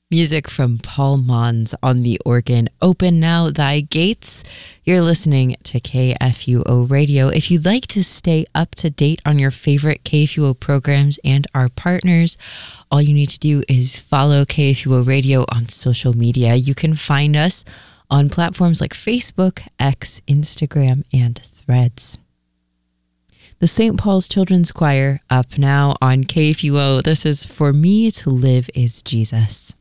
Music from Paul Mons on the organ. Open Now Thy Gates. You're listening to KFUO Radio. If you'd like to stay up to date on your favorite KFUO programs and our partners, all you need to do is follow KFUO Radio on social media. You can find us on platforms like Facebook, X, Instagram, and Threads. The St. Paul's Children's Choir up now on KFUO. This is For Me to Live is Jesus.